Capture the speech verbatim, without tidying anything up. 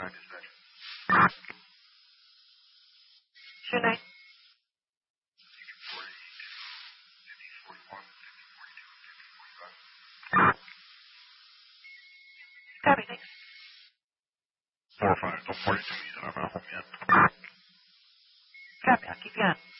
Track dispatch. Two nine. Copy, thanks. Four five, no forty-two, he's not home yet. Copy, I'll keep you on.